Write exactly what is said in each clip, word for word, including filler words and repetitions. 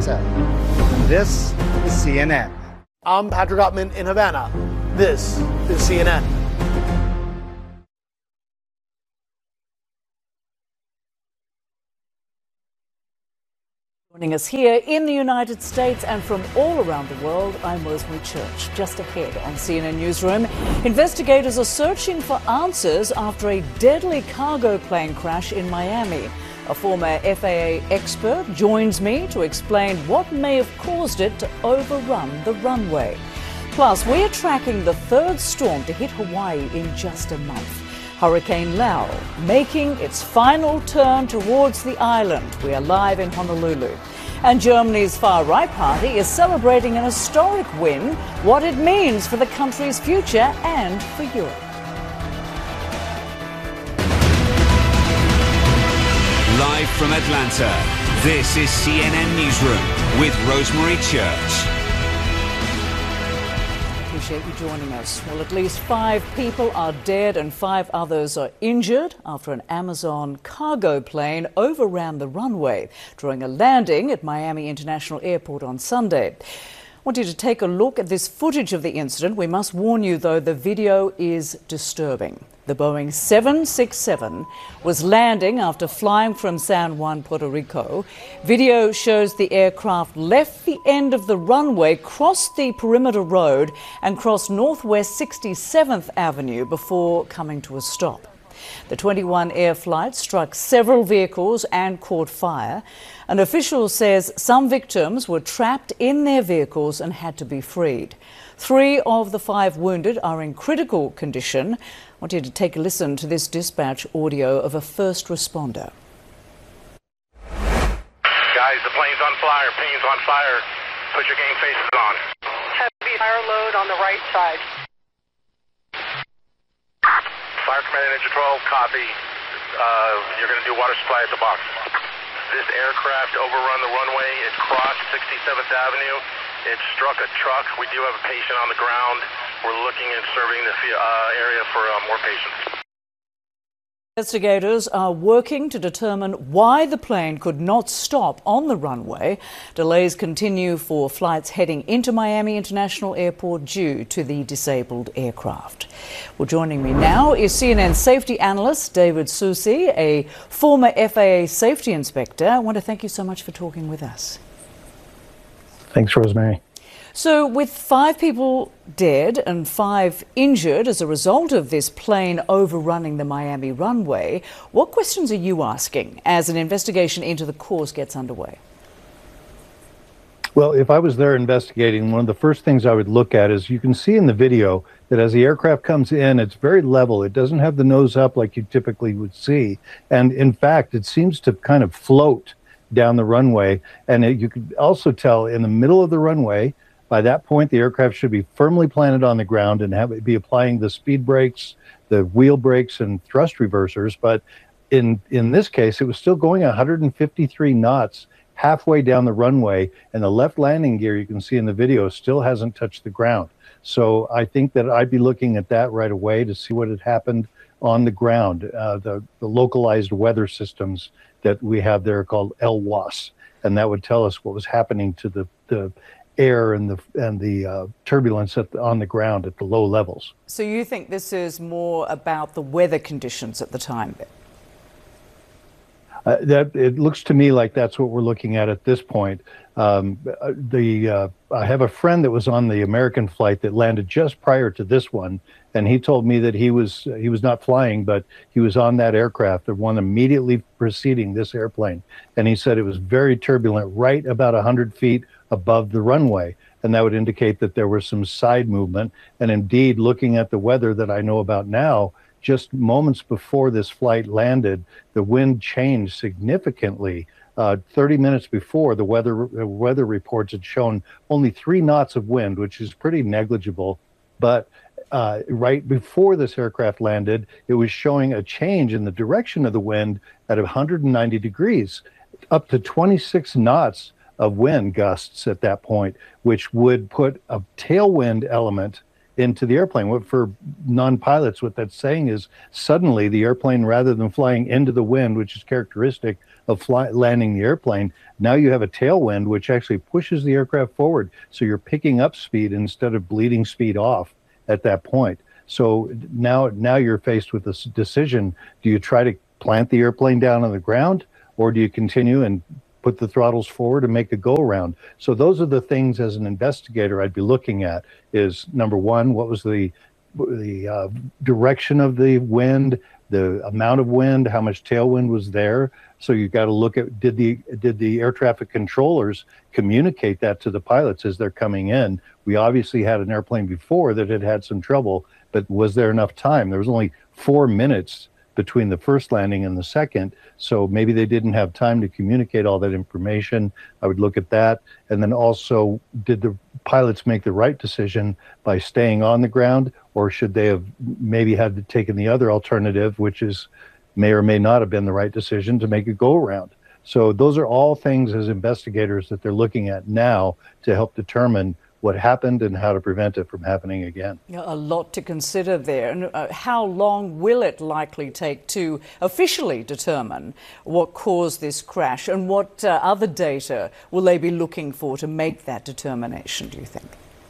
Atlanta. And this is C N N. I'm Patrick Ottman in Havana. This is C N N. Joining us here in the United States and from all around the world, I'm Rosemary Church. Just ahead on C N N Newsroom, investigators are searching for answers after a deadly cargo plane crash in Miami. A former F A A expert joins me to explain what may have caused it to overrun the runway. Plus, we're tracking the third storm to hit Hawaii in just a month. Hurricane Lau making its final turn towards the island. We are live in Honolulu. And Germany's far-right party is celebrating an historic win, what it means for the country's future and for Europe. Live from Atlanta, this is C N N Newsroom with Rosemary Church. Appreciate you joining us. Well, at least five people are dead and five others are injured after an Amazon cargo plane overran the runway during a landing at Miami International Airport on Sunday. I want you to take a look at this footage of the incident. We must warn you, though, the video is disturbing. The Boeing seven sixty-seven was landing after flying from San Juan, Puerto Rico. Video shows the aircraft left the end of the runway, crossed the perimeter road and crossed Northwest sixty-seventh Avenue before coming to a stop. The twenty-one air flight struck several vehicles and caught fire. An official says some victims were trapped in their vehicles and had to be freed. Three of the five wounded are in critical condition. I want you to take a listen to this dispatch audio of a first responder. Guys, the plane's on fire. Plane's on fire. Put your game faces on. Heavy fire load on the right side. Fire Command Engine twelve, copy. Uh, you're going to do water supply at the box. This aircraft overrun the runway. It crossed sixty-seventh Avenue. It struck a truck. We do have a patient on the ground. We're looking and serving this uh, area for uh, more patients. Investigators are working to determine why the plane could not stop on the runway. Delays continue for flights heading into Miami International Airport due to the disabled aircraft. Well, joining me now is C N N safety analyst David Soucy, a former F A A safety inspector. I want to thank you so much for talking with us. Thanks, Rosemary. So with five people dead and five injured as a result of this plane overrunning the Miami runway, what questions are you asking as an investigation into the cause gets underway? Well, if I was there investigating, one of the first things I would look at is you can see in the video that as the aircraft comes in, it's very level. It doesn't have the nose up like you typically would see. And in fact, it seems to kind of float down the runway. And it, you could also tell in the middle of the runway, by that point, the aircraft should be firmly planted on the ground and have it be applying the speed brakes, the wheel brakes, and thrust reversers. But in, in this case, it was still going one hundred fifty-three knots halfway down the runway, and the left landing gear you can see in the video still hasn't touched the ground. So I think that I'd be looking at that right away to see what had happened on the ground. Uh, the, the localized weather systems that we have there are called L W A S, and that would tell us what was happening to the, the air and the and the uh, turbulence at the, on the ground at the low levels. So you think this is more about the weather conditions at the time? Uh, that it looks to me like that's what we're looking at at this point. Um, the uh, I have a friend that was on the American flight that landed just prior to this one, and he told me that he was he was not flying, but he was on that aircraft, the one immediately preceding this airplane, and he said it was very turbulent, right about one hundred feet above the runway, and that would indicate that there was some side movement. And indeed, looking at the weather that I know about now, just moments before this flight landed, the wind changed significantly. Uh, thirty minutes before, the weather uh, weather reports had shown only three knots of wind, which is pretty negligible. But uh, right before this aircraft landed, it was showing a change in the direction of the wind at one hundred ninety degrees, up to twenty-six knots of wind gusts at that point, which would put a tailwind element into the airplane. What for non-pilots, what that's saying is suddenly the airplane, rather than flying into the wind, which is characteristic of fly, landing the airplane, now you have a tailwind which actually pushes the aircraft forward. So you're picking up speed instead of bleeding speed off at that point. So now, now you're faced with this decision. Do you try to plant the airplane down on the ground, or do you continue and put the throttles forward and make a go around? So those are the things as an investigator I'd be looking at is, number one, what was the the uh, direction of the wind, the amount of wind, how much tailwind was there. So you got to look at, did the did the air traffic controllers communicate that to the pilots as they're coming in? We obviously had an airplane before that had had some trouble, but was there enough time? There was only four minutes between the first landing and the second, so maybe they didn't have time to communicate all that information. I would look at that. And then also, did the pilots make the right decision by staying on the ground, or should they have maybe had to taken the other alternative, which is may or may not have been the right decision to make a go around? So those are all things as investigators that they're looking at now to help determine what happened and how to prevent it from happening again. Yeah, a lot to consider there. And uh, how long will it likely take to officially determine what caused this crash, and what uh, other data will they be looking for to make that determination, do you think?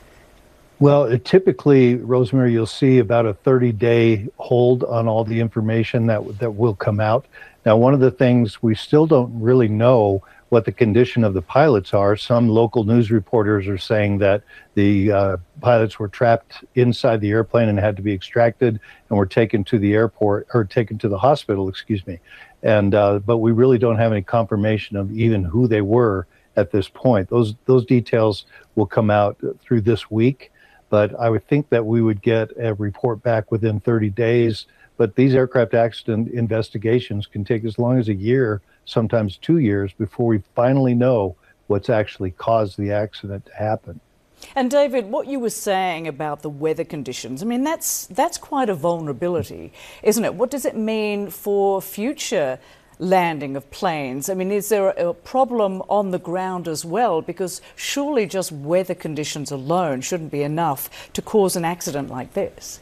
Well, it typically, Rosemary, you'll see about a thirty-day hold on all the information that that will come out. Now, one of the things we still don't really know what the condition of the pilots are. Some local news reporters are saying that the uh, pilots were trapped inside the airplane and had to be extracted and were taken to the airport, or taken to the hospital, excuse me. And uh, but we really don't have any confirmation of even who they were at this point. Those those details will come out through this week, but I would think that we would get a report back within thirty days. But these aircraft accident investigations can take as long as a year, sometimes two years, before we finally know what's actually caused the accident to happen. And David, what you were saying about the weather conditions, I mean, that's that's quite a vulnerability, isn't it? What does it mean for future landing of planes? I mean, is there a problem on the ground as well? Because surely just weather conditions alone shouldn't be enough to cause an accident like this.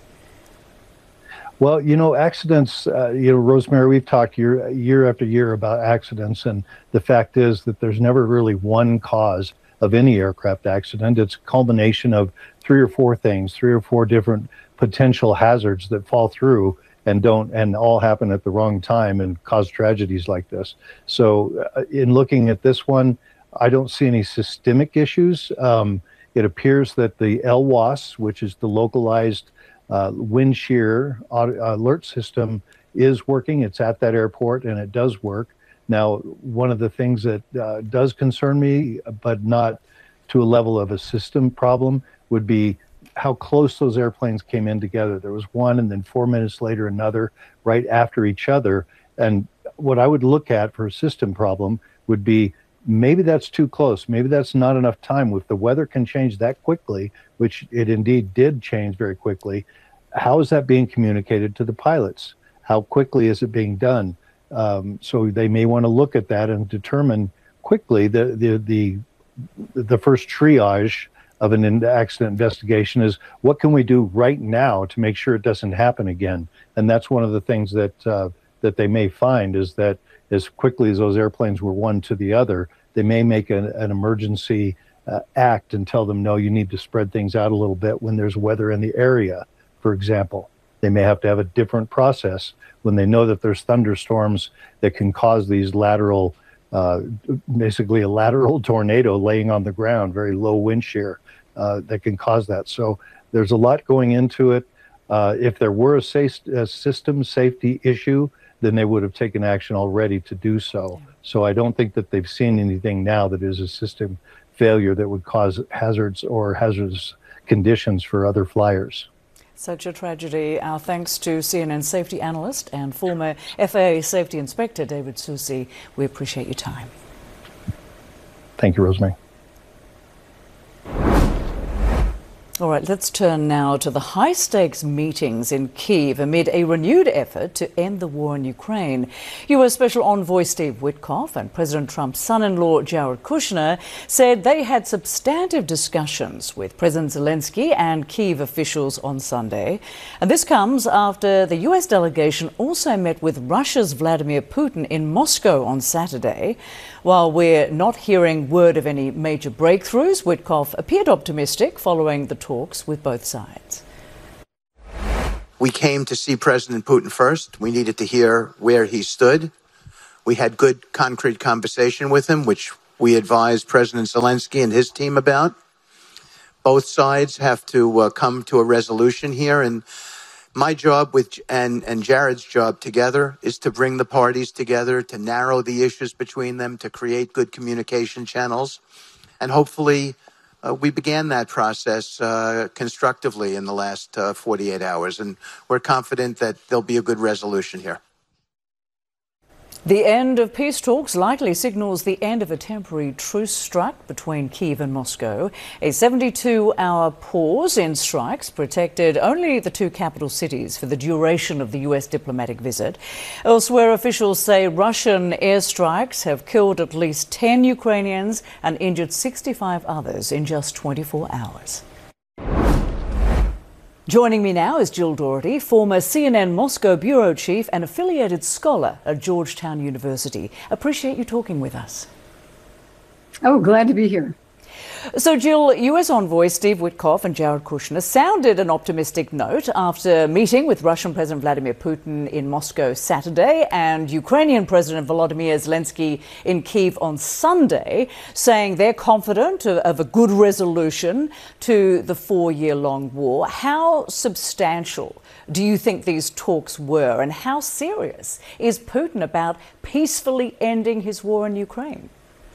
Well, you know, accidents, uh, you know, Rosemary, we've talked year, year after year about accidents, and the fact is that there's never really one cause of any aircraft accident. It's a culmination of three or four things, three or four different potential hazards that fall through and don't, and all happen at the wrong time and cause tragedies like this. So uh, in looking at this one, I don't see any systemic issues. Um, it appears that the L W A S, which is the localized Uh, wind shear alert system, is working. It's at that airport and it does work. Now, one of the things that uh, does concern me, but not to a level of a system problem, would be how close those airplanes came in together. There was one, and then four minutes later another, right after each other. And what I would look at for a system problem would be, maybe that's too close. Maybe that's not enough time. If the weather can change that quickly, which it indeed did change very quickly, how is that being communicated to the pilots? How quickly is it being done? Um, so they may want to look at that and determine quickly. The the the the first triage of an accident investigation is, what can we do right now to make sure it doesn't happen again? And that's one of the things that uh, that they may find, is that as quickly as those airplanes were one to the other, they may make an, an emergency uh, act and tell them, no, you need to spread things out a little bit when there's weather in the area, for example. They may have to have a different process when they know that there's thunderstorms that can cause these lateral, uh, basically a lateral tornado laying on the ground, very low wind shear uh, that can cause that. So there's a lot going into it. Uh, if there were a, safe, a system safety issue, then they would have taken action already to do so. So I don't think that they've seen anything now that is a system failure that would cause hazards or hazardous conditions for other flyers. Such a tragedy. Our thanks to C N N safety analyst and former F A A safety inspector David Soucy. We appreciate your time. Thank you, Rosemary. All right, let's turn now to the high-stakes meetings in Kyiv amid a renewed effort to end the war in Ukraine. U S Special Envoy Steve Witkoff and President Trump's son-in-law Jared Kushner said they had substantive discussions with President Zelensky and Kyiv officials on Sunday. And this comes after the U S delegation also met with Russia's Vladimir Putin in Moscow on Saturday. While we're not hearing word of any major breakthroughs, Witkoff appeared optimistic following the talks with both sides. We came to see President Putin first. We needed to hear where he stood. We had good, concrete conversation with him, which we advised President Zelensky and his team about. Both sides have to uh, come to a resolution here, and my job with and, and Jared's job together is to bring the parties together, to narrow the issues between them, to create good communication channels. And hopefully uh, we began that process uh, constructively in the last uh, forty-eight hours. And we're confident that there'll be a good resolution here. The end of peace talks likely signals the end of a temporary truce struck between Kyiv and Moscow. A seventy-two hour pause in strikes protected only the two capital cities for the duration of the U S diplomatic visit. Elsewhere, officials say Russian airstrikes have killed at least ten Ukrainians and injured sixty-five others in just twenty-four hours. Joining me now is Jill Doherty, former C N N Moscow bureau chief and affiliated scholar at Georgetown University. Appreciate you talking with us. Oh, glad to be here. So, Jill, U S envoy Steve Witkoff and Jared Kushner sounded an optimistic note after meeting with Russian President Vladimir Putin in Moscow Saturday and Ukrainian President Volodymyr Zelensky in Kyiv on Sunday, saying they're confident of, of a good resolution to the four-year-long war. How substantial do you think these talks were, and how serious is Putin about peacefully ending his war in Ukraine?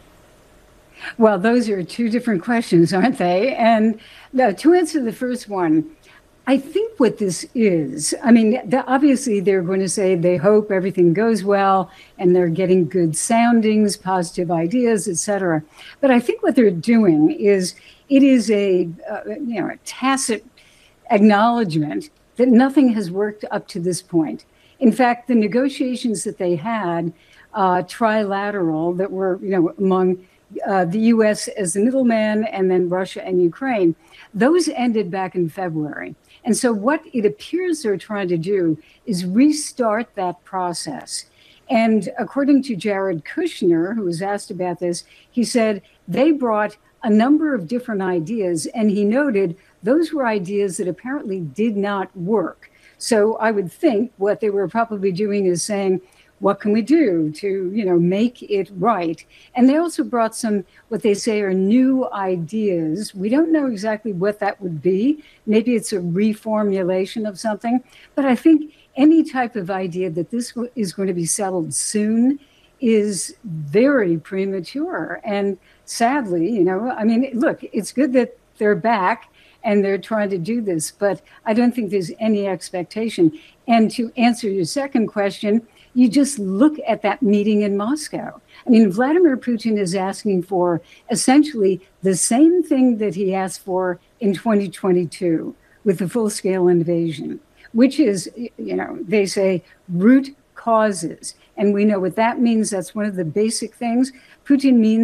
Well, those are two different questions, aren't they? And uh, to answer the first one, I think what this is, I mean, the, obviously they're going to say they hope everything goes well and they're getting good soundings, positive ideas, et cetera. But I think what they're doing is it is a, uh, you know, a tacit acknowledgement that nothing has worked up to this point. In fact, the negotiations that they had, uh, trilateral, that were, you know, among Uh, the U S as the middleman and then Russia and Ukraine, those ended back in February. And so what it appears they're trying to do is restart that process. And according to Jared Kushner, who was asked about this, he said they brought a number of different ideas, and he noted those were ideas that apparently did not work. So I would think what they were probably doing is saying, what can we do to, you know, make it right? And they also brought some, what they say are new ideas. We don't know exactly what that would be. Maybe it's a reformulation of something. But I think any type of idea that this is going to be settled soon is very premature. And sadly, you know, I mean, look, it's good that they're back and they're trying to do this, but I don't think there's any expectation. And to answer your second question, you just look at that meeting in Moscow. I mean, Vladimir Putin is asking for essentially the same thing that he asked for in twenty twenty-two with the full-scale invasion, which is, you know, they say root causes. And we know what that means. That's one of the basic things. Putin means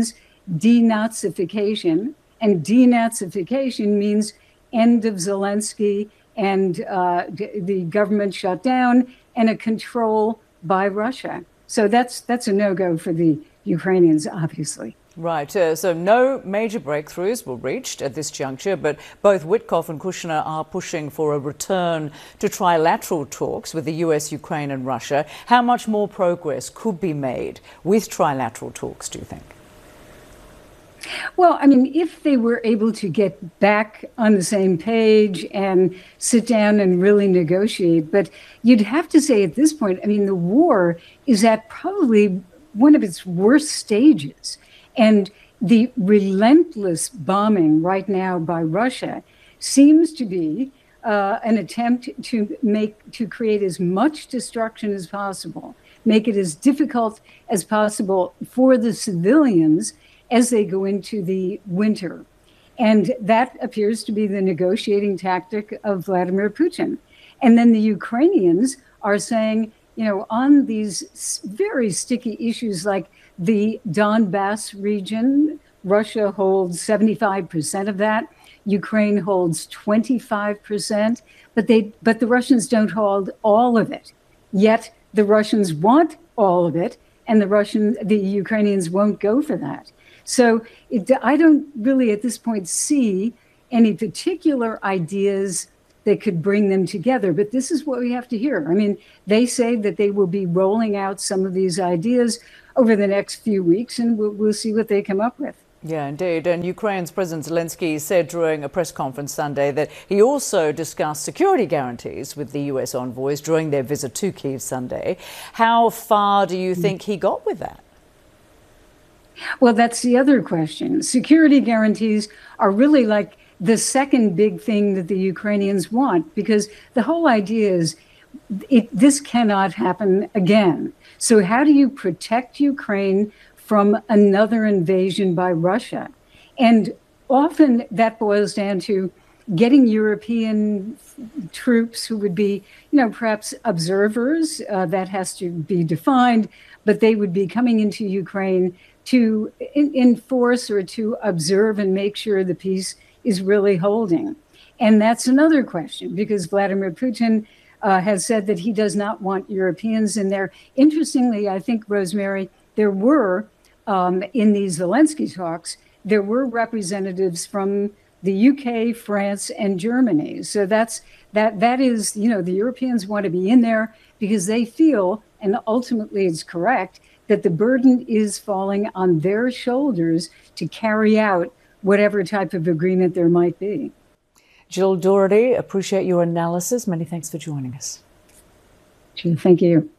denazification, and denazification means end of Zelensky and uh, the government shut down and a control by Russia. So that's that's a no-go for the Ukrainians, obviously. Right. Uh, so no major breakthroughs were reached at this juncture, but both Witkoff and Kushner are pushing for a return to trilateral talks with the U S, Ukraine and Russia. How much more progress could be made with trilateral talks, do you think? Well, I mean, if they were able to get back on the same page and sit down and really negotiate, but you'd have to say at this point, I mean, the war is at probably one of its worst stages. And the relentless bombing right now by Russia seems to be uh, an attempt to make, to create as much destruction as possible, make it as difficult as possible for the civilians as they go into the winter. And that appears to be the negotiating tactic of Vladimir Putin. And then the Ukrainians are saying, you know, on these very sticky issues like the Donbass region, Russia holds seventy-five percent of that. Ukraine holds twenty-five percent, but they but the Russians don't hold all of it. Yet the Russians want all of it, and the Russian the Ukrainians won't go for that. So it, I don't really at this point see any particular ideas that could bring them together. But this is what we have to hear. I mean, they say that they will be rolling out some of these ideas over the next few weeks, and we'll, we'll see what they come up with. Yeah, indeed. And Ukraine's President Zelensky said during a press conference Sunday that he also discussed security guarantees with the U S envoys during their visit to Kyiv Sunday. How far do you think he got with that? Well, that's the other question. Security guarantees are really like the second big thing that the Ukrainians want, because the whole idea is it, this cannot happen again. So how do you protect Ukraine from another invasion by Russia? And often that boils down to getting European troops who would be, you know, perhaps observers, uh, that has to be defined, but they would be coming into Ukraine to in- enforce or to observe and make sure the peace is really holding. And that's another question, because Vladimir Putin uh, has said that he does not want Europeans in there. Interestingly, I think, Rosemary, there were, um, in these Zelensky talks, there were representatives from the U K, France, and Germany. So that's that. That is, you know, the Europeans want to be in there because they feel, and ultimately it's correct, that the burden is falling on their shoulders to carry out whatever type of agreement there might be. Jill Doherty, appreciate your analysis. Many thanks for joining us. Thank you.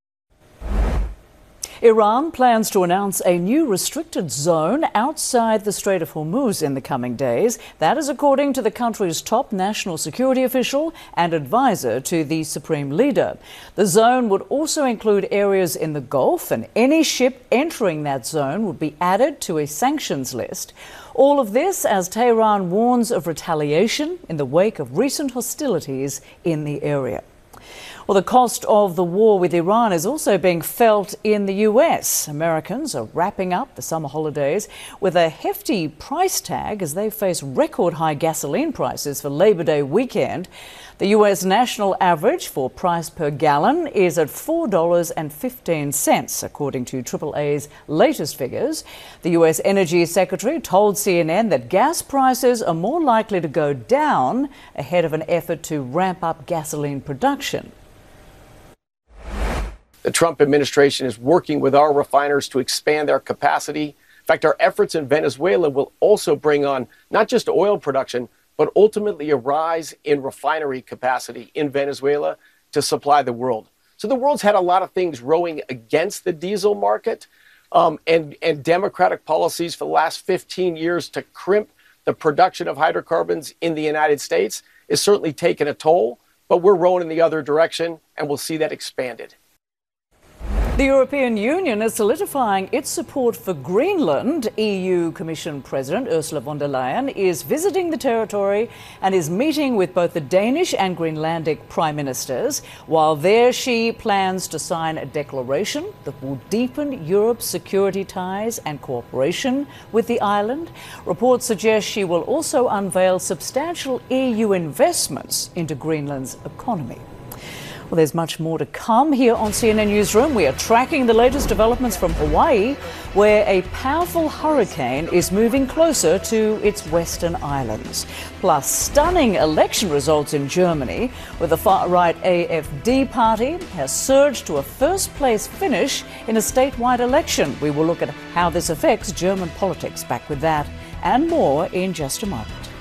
Iran plans to announce a new restricted zone outside the Strait of Hormuz in the coming days. That is according to the country's top national security official and advisor to the supreme leader. The zone would also include areas in the Gulf, and any ship entering that zone would be added to a sanctions list. All of this as Tehran warns of retaliation in the wake of recent hostilities in the area. Well, the cost of the war with Iran is also being felt in the U S. Americans are wrapping up the summer holidays with a hefty price tag as they face record high gasoline prices for Labor Day weekend. The U S national average for price per gallon is at four dollars and fifteen cents, according to triple A's latest figures. The U S Energy Secretary told C N N that gas prices are more likely to go down ahead of an effort to ramp up gasoline production. The Trump administration is working with our refiners to expand their capacity. In fact, our efforts in Venezuela will also bring on not just oil production, but ultimately a rise in refinery capacity in Venezuela to supply the world. So the world's had a lot of things rowing against the diesel market, um, and, and Democratic policies for the last fifteen years to crimp the production of hydrocarbons in the United States is certainly taking a toll, but we're rowing in the other direction, and we'll see that expanded. The European Union is solidifying its support for Greenland. E U Commission President Ursula von der Leyen is visiting the territory and is meeting with both the Danish and Greenlandic prime ministers. While there, she plans to sign a declaration that will deepen Europe's security ties and cooperation with the island. Reports suggest she will also unveil substantial E U investments into Greenland's economy. Well, there's much more to come here on C N N Newsroom. We are tracking the latest developments from Hawaii, where a powerful hurricane is moving closer to its western islands. Plus, stunning election results in Germany, where the far-right A F D party has surged to a first-place finish in a statewide election. We will look at how this affects German politics. Back with that and more in just a moment.